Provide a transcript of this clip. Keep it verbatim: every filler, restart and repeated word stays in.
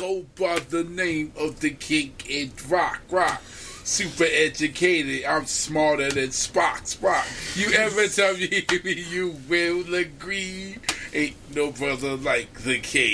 go by the name of the king in rock, rock. Super educated, I'm smarter than Spock, Spock. You ever tell me you will agree? Ain't no brother like the king.